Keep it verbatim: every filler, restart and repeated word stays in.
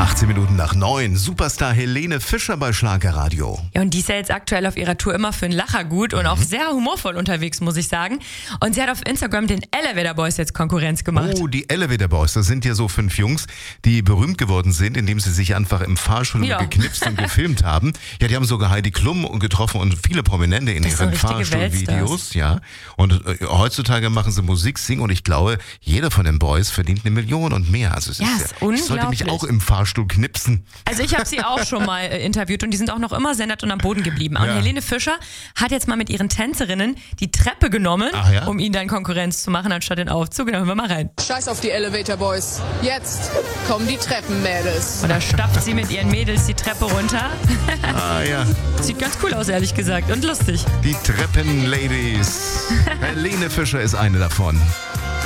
achtzehn Minuten nach neun. Superstar Helene Fischer bei Schlagerradio. Ja, und die ist ja jetzt aktuell auf ihrer Tour immer für einen Lacher gut und auch sehr humorvoll unterwegs, muss ich sagen. Und sie hat auf Instagram den Elevator Boys jetzt Konkurrenz gemacht. Oh, die Elevator Boys, das sind ja so fünf Jungs, die berühmt geworden sind, indem sie sich einfach im Fahrstuhl Ja. geknipst und gefilmt haben. Ja, die haben sogar Heidi Klum getroffen und viele Prominente in Das ihren sind richtige Fahrstuhlvideos. Ja. Und äh, heutzutage machen sie Musik, singen und ich glaube, jeder von den Boys verdient eine Million und mehr. Also es Ja, ist ist ja, ich sollte mich unglaublich. auch im Fahrstuhl knipsen. Also ich habe sie auch schon mal äh, interviewt und die sind auch noch immer sehr nett und am Boden geblieben. Und Ja. Helene Fischer hat jetzt mal mit ihren Tänzerinnen die Treppe genommen, Ach ja? um ihnen dann Konkurrenz zu machen, anstatt den Aufzug. Da hören wir mal rein. Scheiß auf die Elevator Boys. Jetzt kommen die Treppenmädels. Und da stapft sie mit ihren Mädels die Treppe runter. Ah ja, Sieht ganz cool aus, ehrlich gesagt. Und lustig. die Treppenladies. Helene Fischer ist eine davon.